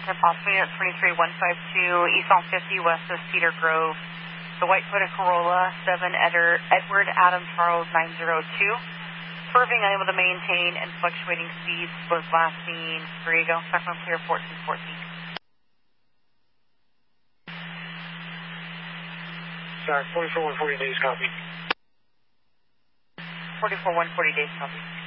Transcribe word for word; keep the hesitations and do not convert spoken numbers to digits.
ten possible unit twenty-three one five two, east on fifty, west of Cedar Grove. The white Toyota Corolla, seven Eder, Edward Adam Charles nine zero two. Swerving, unable to maintain, and fluctuating speeds was last seen. There you go. Second clear fourteen fourteen. Sorry, forty-four one forty days, copy. forty-four one forty days, copy.